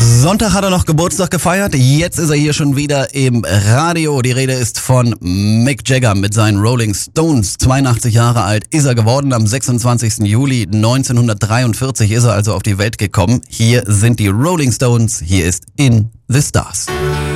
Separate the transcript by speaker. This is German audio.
Speaker 1: Sonntag hat er noch Geburtstag gefeiert, jetzt ist er hier schon wieder im Radio. Die Rede ist von Mick Jagger mit seinen Rolling Stones. 82 Jahre alt ist er geworden, am 26. Juli 1943 ist er also auf die Welt gekommen. Hier sind die Rolling Stones, hier ist In the Stars.